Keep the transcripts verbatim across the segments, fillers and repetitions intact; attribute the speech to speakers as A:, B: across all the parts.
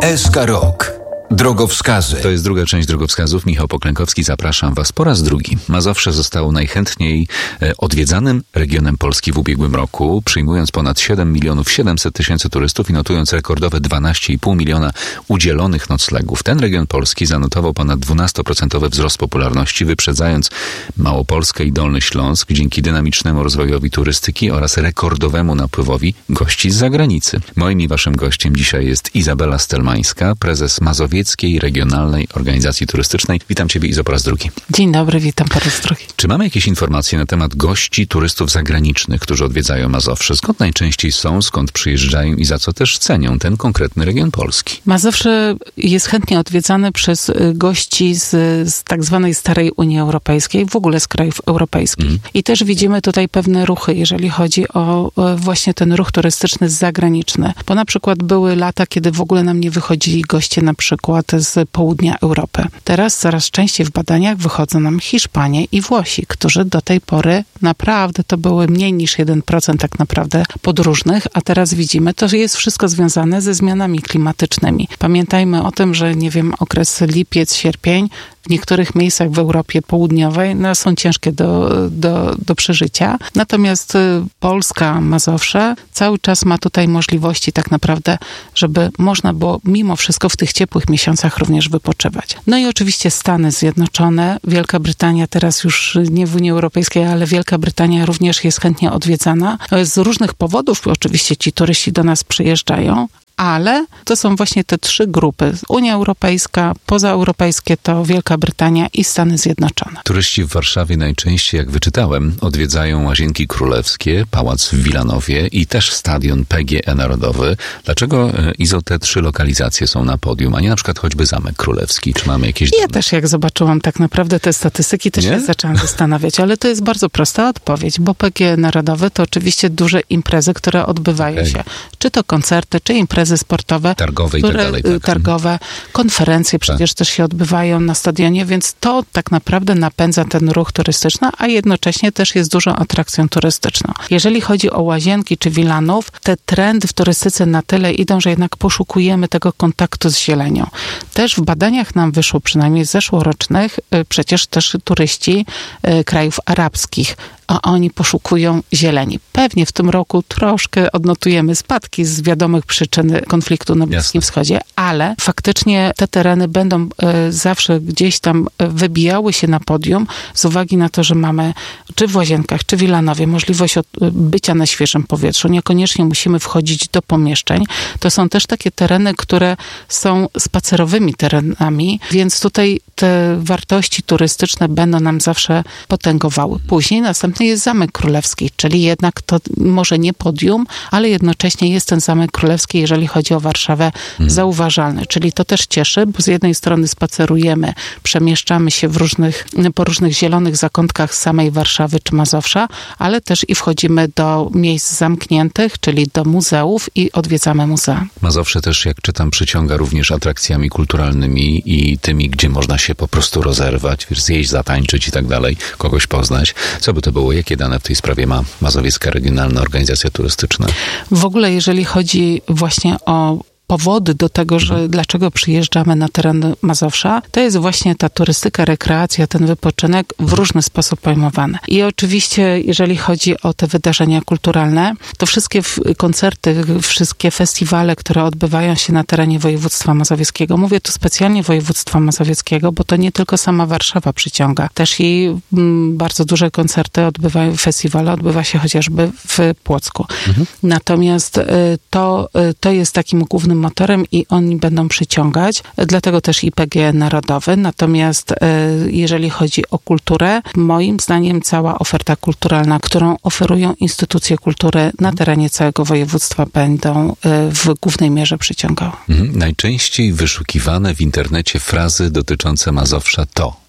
A: S K Rok. Drogowskazy.
B: To jest druga część drogowskazów. Michał Poklękowski, zapraszam Was po raz drugi. Mazowsze zostało najchętniej odwiedzanym regionem Polski w ubiegłym roku, przyjmując ponad siedem milionów siedemset tysięcy turystów i notując rekordowe dwanaście i pół miliona udzielonych noclegów. Ten region Polski zanotował ponad dwunastoprocentowy wzrost popularności, wyprzedzając Małopolskę i Dolny Śląsk dzięki dynamicznemu rozwojowi turystyki oraz rekordowemu napływowi gości z zagranicy. Moim i Waszym gościem dzisiaj jest Izabela Stelmańska, prezes Mazowieckiej Regionalnej Organizacji Turystycznej. Witam Ciebie, Izo, po raz drugi.
C: Dzień dobry, witam po raz drugi.
B: Czy mamy jakieś informacje na temat gości, turystów zagranicznych, którzy odwiedzają Mazowsze? Skąd najczęściej są, skąd przyjeżdżają i za co też cenią ten konkretny region Polski?
C: Mazowsze jest chętnie odwiedzany przez gości z, z tak zwanej starej Unii Europejskiej, w ogóle z krajów europejskich. Mm. I też widzimy tutaj pewne ruchy, jeżeli chodzi o, o właśnie ten ruch turystyczny zagraniczny. Bo na przykład były lata, kiedy w ogóle nam nie wychodzili goście na przykład z południa Europy. Teraz coraz częściej w badaniach wychodzą nam Hiszpanie i Włosi, którzy do tej pory naprawdę to były mniej niż jeden procent tak naprawdę podróżnych, a teraz widzimy, to jest wszystko związane ze zmianami klimatycznymi. Pamiętajmy o tym, że nie wiem, okres lipiec, sierpień w niektórych miejscach w Europie Południowej no, są ciężkie do, do, do przeżycia. Natomiast Polska, Mazowsze cały czas ma tutaj możliwości tak naprawdę, żeby można było mimo wszystko w tych ciepłych miesiącach również wypoczywać. No i oczywiście Stany Zjednoczone, Wielka Brytania teraz już nie w Unii Europejskiej, ale Wielka Brytania również jest chętnie odwiedzana. Z różnych powodów oczywiście ci turyści do nas przyjeżdżają, ale to są właśnie te trzy grupy. Unia Europejska, pozaeuropejskie to Wielka Brytania i Stany Zjednoczone.
B: Turyści w Warszawie najczęściej, jak wyczytałem, odwiedzają Łazienki Królewskie, Pałac w Wilanowie i też Stadion P G E Narodowy. Dlaczego, Izo, te trzy lokalizacje są na podium, a nie na przykład choćby Zamek Królewski? Czy mamy jakieś...
C: Ja też jak zobaczyłam tak naprawdę te statystyki, też się zaczęłam zastanawiać, ale to jest bardzo prosta odpowiedź, bo P G E Narodowe to oczywiście duże imprezy, które odbywają okay. się. Czy to koncerty, czy imprezy sportowe,
B: targowe,
C: które,
B: i tak dalej, tak.
C: targowe, konferencje przecież tak. też się odbywają na stadionie, więc to tak naprawdę napędza ten ruch turystyczny, a jednocześnie też jest dużą atrakcją turystyczną. Jeżeli chodzi o Łazienki czy Wilanów, te trendy w turystyce na tyle idą, że jednak poszukujemy tego kontaktu z zielenią. Też w badaniach nam wyszło, przynajmniej zeszłorocznych, przecież też turyści krajów arabskich, a oni poszukują zieleni. Pewnie w tym roku troszkę odnotujemy spadki z wiadomych przyczyn konfliktu na Bliskim Jasne. Wschodzie, ale faktycznie te tereny będą e, zawsze gdzieś tam wybijały się na podium z uwagi na to, że mamy czy w Łazienkach, czy w Wilanowie możliwość od, bycia na świeżym powietrzu. Niekoniecznie musimy wchodzić do pomieszczeń. To są też takie tereny, które są spacerowymi terenami, więc tutaj te wartości turystyczne będą nam zawsze potęgowały. Później następnie jest Zamek Królewski, czyli jednak to może nie podium, ale jednocześnie jest ten Zamek Królewski, jeżeli chodzi o Warszawę, hmm. zauważalny. Czyli to też cieszy, bo z jednej strony spacerujemy, przemieszczamy się w różnych, po różnych zielonych zakątkach samej Warszawy czy Mazowsza, ale też i wchodzimy do miejsc zamkniętych, czyli do muzeów i odwiedzamy muzea.
B: Mazowsze też, jak czytam, przyciąga również atrakcjami kulturalnymi i tymi, gdzie można się po prostu rozerwać, zjeść, zatańczyć i tak dalej, kogoś poznać. Co by to było? Jakie dane w tej sprawie ma Mazowiecka Regionalna Organizacja Turystyczna?
C: W ogóle, jeżeli chodzi właśnie o powody do tego, że mhm. dlaczego przyjeżdżamy na teren Mazowsza, to jest właśnie ta turystyka, rekreacja, ten wypoczynek w różny sposób pojmowany. I oczywiście, jeżeli chodzi o te wydarzenia kulturalne, to wszystkie koncerty, wszystkie festiwale, które odbywają się na terenie województwa mazowieckiego, mówię tu specjalnie województwa mazowieckiego, bo to nie tylko sama Warszawa przyciąga. Też i m, bardzo duże koncerty odbywają, festiwale odbywa się chociażby w Płocku. Mhm. Natomiast y, to, y, to jest takim głównym motorem i oni będą przyciągać, dlatego też i P G E Narodowy. Natomiast e, jeżeli chodzi o kulturę, moim zdaniem cała oferta kulturalna, którą oferują instytucje kultury na terenie całego województwa, będą e, w głównej mierze przyciągały.
B: Mhm. Najczęściej wyszukiwane w internecie frazy dotyczące Mazowsza to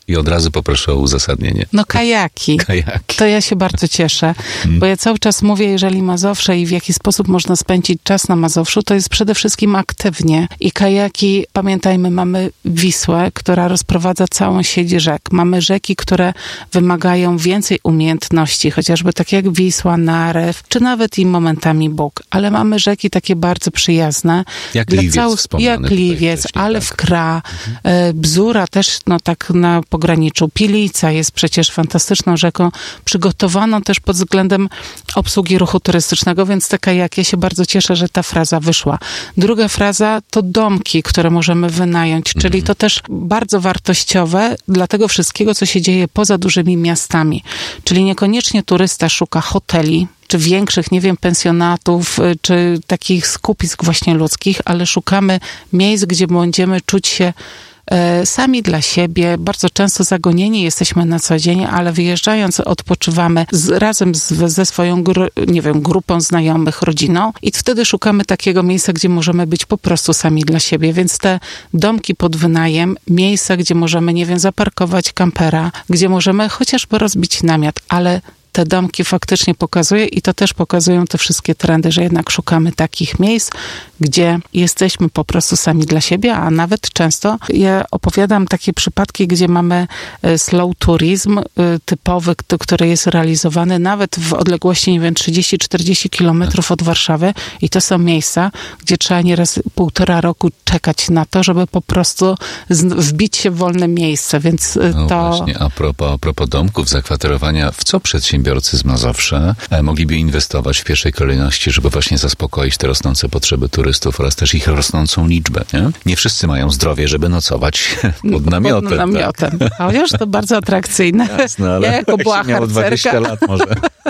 B: I od razu poproszę o uzasadnienie.
C: No kajaki.
B: Kajaki.
C: To ja się bardzo cieszę, hmm. bo ja cały czas mówię, jeżeli Mazowsze i w jaki sposób można spędzić czas na Mazowszu, to jest przede wszystkim aktywnie. I kajaki, pamiętajmy, mamy Wisłę, która rozprowadza całą sieć rzek. Mamy rzeki, które wymagają więcej umiejętności, chociażby tak jak Wisła, Narew, czy nawet i momentami Bóg. Ale mamy rzeki takie bardzo przyjazne.
B: Jak Liwiec całych,
C: Jak Liwiec, ale w Kra, mhm. Bzura też, no tak na pograniczu. Pilica jest przecież fantastyczną rzeką, przygotowaną też pod względem obsługi ruchu turystycznego, więc te kajaki, ja się bardzo cieszę, że ta fraza wyszła. Druga fraza to domki, które możemy wynająć, mhm. czyli to też bardzo wartościowe dla tego wszystkiego, co się dzieje poza dużymi miastami. Czyli niekoniecznie turysta szuka hoteli, czy większych, nie wiem, pensjonatów, czy takich skupisk właśnie ludzkich, ale szukamy miejsc, gdzie będziemy czuć się e, sami dla siebie. Bardzo często zagonieni jesteśmy na co dzień, ale wyjeżdżając odpoczywamy z, razem z, ze swoją, gru, nie wiem, grupą znajomych, rodziną i wtedy szukamy takiego miejsca, gdzie możemy być po prostu sami dla siebie. Więc te domki pod wynajem, miejsca, gdzie możemy, nie wiem, zaparkować kampera, gdzie możemy chociażby rozbić namiot, ale te domki faktycznie pokazuje i to też pokazują te wszystkie trendy, że jednak szukamy takich miejsc, gdzie jesteśmy po prostu sami dla siebie, a nawet często ja opowiadam takie przypadki, gdzie mamy slow tourism typowy, który jest realizowany nawet w odległości, nie wiem, trzydzieści czterdzieści kilometrów od Warszawy i to są miejsca, gdzie trzeba nieraz półtora roku czekać na to, żeby po prostu wbić się w wolne miejsce, więc
B: no
C: to...
B: właśnie, a propos, a propos domków, zakwaterowania, w co przedsiębiorcy z Mazowsza mogliby inwestować w pierwszej kolejności, żeby właśnie zaspokoić te rosnące potrzeby turystów oraz też ich rosnącą liczbę, nie? Nie wszyscy mają zdrowie, żeby nocować pod namiotem.
C: Pod namiotem. Tak. Chociaż to bardzo atrakcyjne.
B: Jasne, ale
C: ja jako była
B: miało dwadzieścia lat może.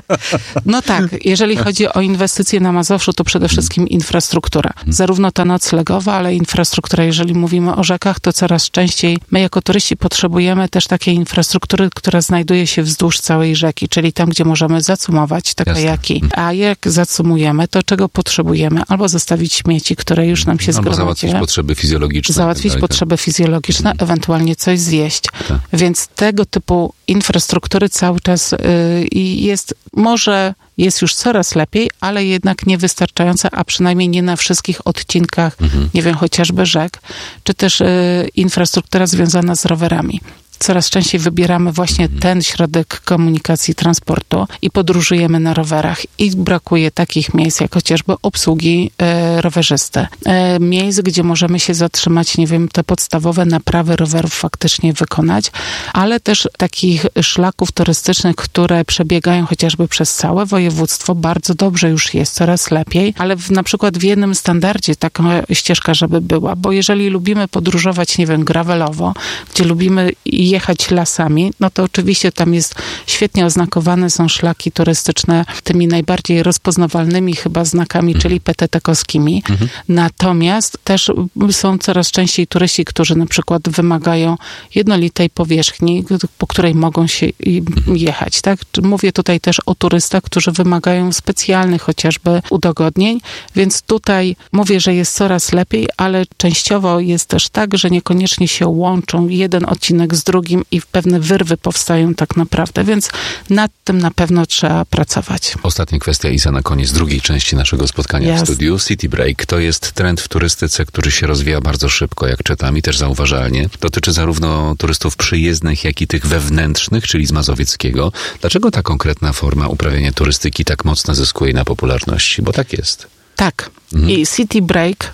C: No tak, jeżeli chodzi o inwestycje na Mazowszu, to przede wszystkim infrastruktura. Zarówno ta noclegowa, ale infrastruktura. Jeżeli mówimy o rzekach, to coraz częściej my jako turyści potrzebujemy też takiej infrastruktury, która znajduje się wzdłuż całej rzeki, czyli tam, gdzie możemy zacumować te kajaki. A jak zacumujemy, to czego potrzebujemy? Albo zostawić śmieci, które już nam się
B: zgromadziły. Albo
C: zgromadziły.
B: załatwić potrzeby fizjologiczne.
C: Załatwić tak potrzeby fizjologiczne, mhm. ewentualnie coś zjeść. Tak. Więc tego typu infrastruktury cały czas y, jest, może jest już coraz lepiej, ale jednak niewystarczająca, a przynajmniej nie na wszystkich odcinkach, mhm. nie wiem, chociażby rzek, czy też y, infrastruktura związana z rowerami. Coraz częściej wybieramy właśnie ten środek komunikacji, transportu i podróżujemy na rowerach. I brakuje takich miejsc, jak chociażby obsługi e, rowerzysty. E, miejsc, gdzie możemy się zatrzymać, nie wiem, te podstawowe naprawy rowerów faktycznie wykonać, ale też takich szlaków turystycznych, które przebiegają chociażby przez całe województwo. Bardzo dobrze już jest, coraz lepiej, ale w, na przykład w jednym standardzie taka ścieżka, żeby była, bo jeżeli lubimy podróżować, nie wiem, gravelowo, gdzie lubimy jechać lasami, no to oczywiście tam jest świetnie oznakowane są szlaki turystyczne tymi najbardziej rozpoznawalnymi chyba znakami, mhm. czyli P T T-kowskimi. Mhm. Natomiast też są coraz częściej turyści, którzy na przykład wymagają jednolitej powierzchni, po której mogą się jechać, tak? Mówię tutaj też o turystach, którzy wymagają specjalnych chociażby udogodnień, więc tutaj mówię, że jest coraz lepiej, ale częściowo jest też tak, że niekoniecznie się łączą jeden odcinek z drugim i pewne wyrwy powstają tak naprawdę, więc nad tym na pewno trzeba pracować.
B: Ostatnia kwestia, Iza, na koniec drugiej części naszego spotkania yes. w studiu. City Break to jest trend w turystyce, który się rozwija bardzo szybko, jak czytam, i też zauważalnie. Dotyczy zarówno turystów przyjezdnych, jak i tych wewnętrznych, czyli z mazowieckiego. Dlaczego ta konkretna forma uprawiania turystyki tak mocno zyskuje na popularności? Bo tak jest.
C: Tak. Mhm. I City Break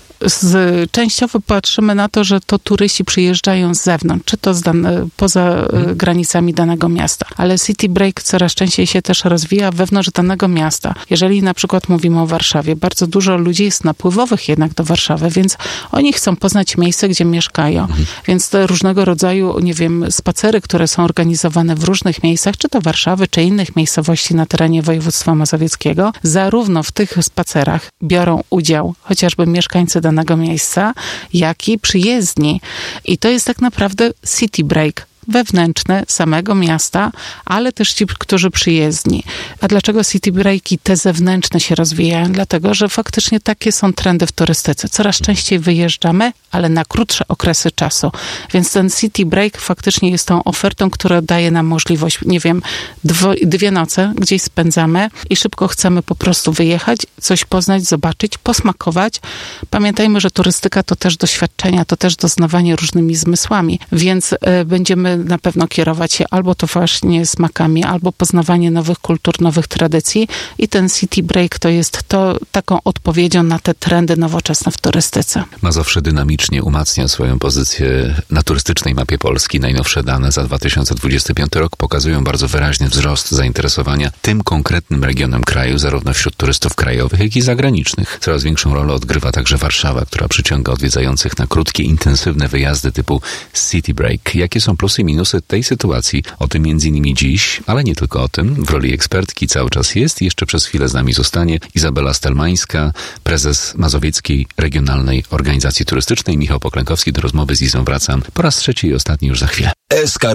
C: Z, częściowo patrzymy na to, że to turyści przyjeżdżają z zewnątrz, czy to z dane, poza hmm. granicami danego miasta. Ale City Break coraz częściej się też rozwija wewnątrz danego miasta. Jeżeli na przykład mówimy o Warszawie, bardzo dużo ludzi jest napływowych jednak do Warszawy, więc oni chcą poznać miejsce, gdzie mieszkają. Hmm. Więc te różnego rodzaju, nie wiem, spacery, które są organizowane w różnych miejscach, czy to Warszawy, czy innych miejscowości na terenie województwa mazowieckiego, zarówno w tych spacerach biorą udział chociażby mieszkańcy danego danego miejsca, jak i przyjezdni. I to jest tak naprawdę City Break. wewnętrzny samego miasta, ale też ci, którzy przyjezdni. A dlaczego city breaki te zewnętrzne się rozwijają? Dlatego, że faktycznie takie są trendy w turystyce. Coraz częściej wyjeżdżamy, ale na krótsze okresy czasu. Więc ten city break faktycznie jest tą ofertą, która daje nam możliwość, nie wiem, dwo, dwie noce gdzieś spędzamy i szybko chcemy po prostu wyjechać, coś poznać, zobaczyć, posmakować. Pamiętajmy, że turystyka to też doświadczenia, to też doznawanie różnymi zmysłami, więc y, będziemy na pewno kierować się albo to właśnie smakami, albo poznawanie nowych kultur, nowych tradycji i ten city break to jest to taką odpowiedzią na te trendy nowoczesne w turystyce.
B: Mazowsze dynamicznie umacnia swoją pozycję na turystycznej mapie Polski. Najnowsze dane za dwa tysiące dwudziesty piąty rok pokazują bardzo wyraźny wzrost zainteresowania tym konkretnym regionem kraju, zarówno wśród turystów krajowych, jak i zagranicznych. Coraz większą rolę odgrywa także Warszawa, która przyciąga odwiedzających na krótkie, intensywne wyjazdy typu city break. Jakie są plusy i minusy tej sytuacji? O tym między innymi dziś, ale nie tylko o tym. W roli ekspertki cały czas jest i jeszcze przez chwilę z nami zostanie Izabela Stelmańska, prezes Mazowieckiej Regionalnej Organizacji Turystycznej. Michał Poklękowski. Do rozmowy z Izą wracam po raz trzeci i ostatni już za chwilę.